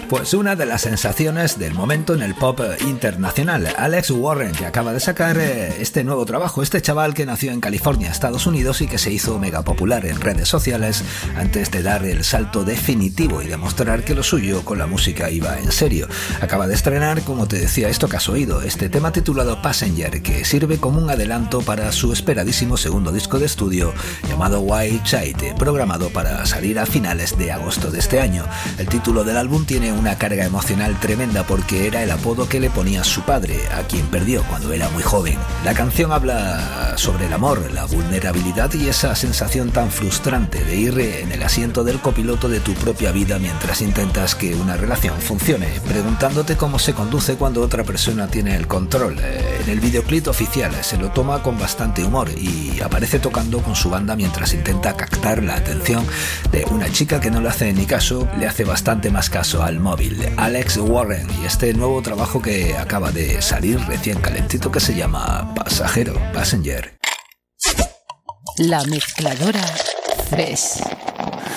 Pues una de las sensaciones del momento en el pop internacional, Alex Warren, que acaba de sacar este nuevo trabajo. Este chaval que nació en California, Estados Unidos, y que se hizo mega popular en redes sociales antes de dar el salto definitivo y demostrar que lo suyo con la música iba en serio. Acaba de estrenar, como te decía, esto que has oído, este tema titulado Passenger, que sirve como un adelanto para su esperadísimo segundo disco de estudio llamado White Child, programado para salir a finales de agosto de este año. El título del álbum tiene una carga emocional tremenda porque era el apodo que le ponía su padre, a quien perdió cuando era muy joven. La canción habla sobre el amor, la vulnerabilidad y esa sensación tan frustrante de ir en el asiento del copiloto de tu propia vida mientras intentas que una relación funcione, preguntándote cómo se conduce cuando otra persona tiene el control. En el videoclip oficial se lo toma con bastante humor y aparece tocando con su banda mientras intenta captar la atención de una chica que no le hace ni caso, le hace bastante más caso al móvil. Alex Warren y este nuevo trabajo que acaba de salir recién calentito que se llama Passenger. La mezcladora Fresh.